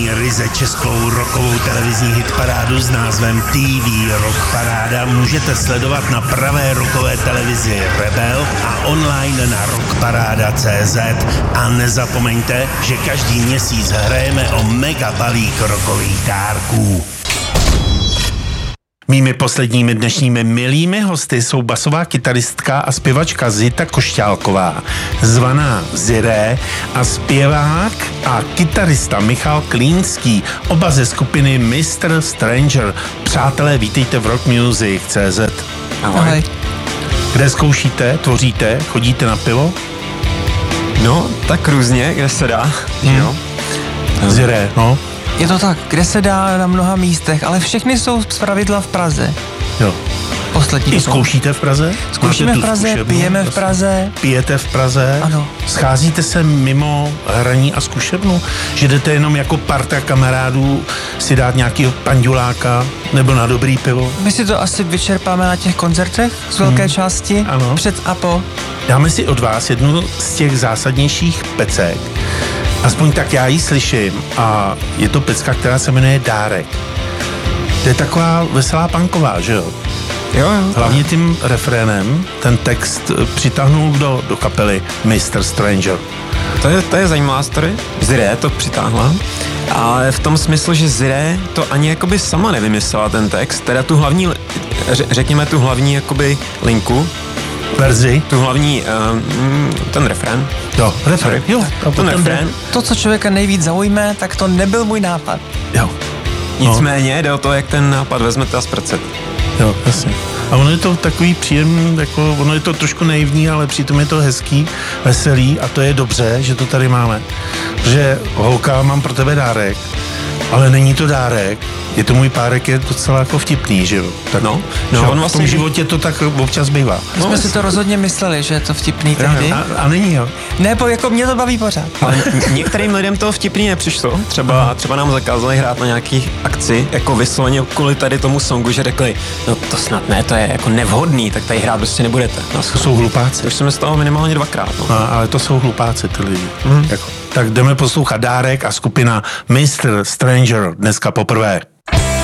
První ryze českou rockovou televizní hitparádu s názvem TV Rock Paráda můžete sledovat na pravé rockové televizi Rebel a online na rockparáda.cz. A nezapomeňte, že každý měsíc hrajeme o mega balík rockových dárků. Mými posledními dnešními milými hosty jsou basová kytaristka a zpěvačka Zita Košťálková, zvaná Ziré, a zpěvák a kytarista Michal Klínský, oba ze skupiny Mr. Stranger. Přátelé, vítejte v rockmusic.cz. Ahoj. Kde zkoušíte, tvoříte, chodíte na pivo? No, tak různě, kde se dá, jo. Ziré, no. Je to tak, kde se dá na mnoha místech, ale všechny jsou zpravidla v Praze. Jo. Poslední. I zkoušíte v Praze? Zkoušíme v Praze, pijeme v Praze. Pijete v Praze? Ano. Scházíte se mimo hraní a zkušebnu? Že jdete jenom jako parta kamarádů si dát nějakýho panduláka nebo na dobrý pivo? My si to asi vyčerpáme na těch koncertech z velké části. Ano. Před a po. Dáme si od vás jednu z těch zásadnějších pecek. Aspoň tak já ji slyším a je to pecka, která se jmenuje Dárek. To je taková veselá punková, že jo? Jo. Hlavně tím refrénem ten text přitáhnul do kapely Mr. Stranger. To je zajímavá story. Ziré to přitáhla. Ale v tom smyslu, že Ziré to ani jakoby sama nevymyslela ten text, teda tu hlavní, řekněme tu hlavní jakoby linku, Verzi? tu hlavní, ten refrén. Jo, refrén. Jo, ten refrén. To, co člověka nejvíc zaujme, tak to nebyl můj nápad. Jo. Nicméně jde o to, jak ten nápad vezmete a zpracet. Jo, jasně. A ono je to takový příjemný, jako, ono je to trošku naivní, ale přitom je to hezký, veselý a to je dobře, že to tady máme. Protože holka, mám pro tebe dárek, ale není to dárek, je to můj párek, je docela jako vtipný, že jo? Tak, no, on vlastně v tom životě to tak občas bývá. My jsme si to rozhodně mysleli, že je to vtipný tehdy. A není, jo? Ne, jako mě to baví pořád. Ale některým lidem to vtipný nepřišlo. Třeba nám zakázali hrát na nějakých akci, jako vysloveně kvůli tady tomu songu, že řekli, no to snad ne, to je jako nevhodný, tak tady hrát prostě nebudete. No, to jsou hlupáci. Už jsme z toho minimálně 2krát. No. Ale to jsou hlupáci, ty lidi. Jako. Tak jdeme poslouchat Dárek a skupina Mr. Stranger dneska poprvé.